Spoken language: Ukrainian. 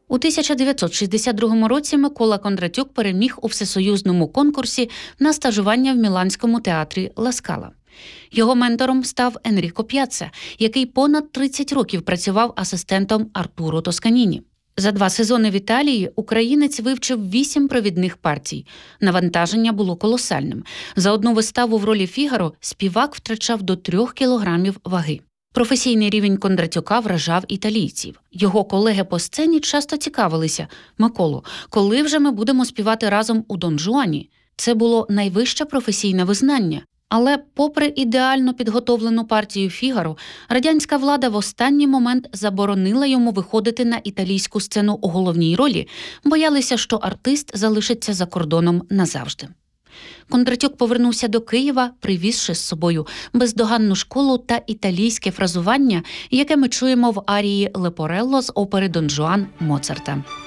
У 1962 році Микола Кондратюк переміг у всесоюзному конкурсі на стажування в Міланському театрі Ла Скала. Його ментором став Енріко П'яцца, який понад 30 років працював асистентом Артуро Тосканіні. За 2 сезони в Італії українець вивчив 8 провідних партій. Навантаження було колосальним. За одну виставу в ролі Фігаро співак втрачав до 3 кілограмів ваги. Професійний рівень Кондратюка вражав італійців. Його колеги по сцені часто цікавилися: «Миколо, коли вже ми будемо співати разом у Дон Жуані?» Це було найвище професійне визнання. Але попри ідеально підготовлену партію Фігаро, радянська влада в останній момент заборонила йому виходити на італійську сцену у головній ролі, боялися, що артист залишиться за кордоном назавжди. Кондратюк повернувся до Києва, привізши з собою бездоганну школу та італійське фразування, яке ми чуємо в арії Лепорелло з опери «Дон Жуан» Моцарта.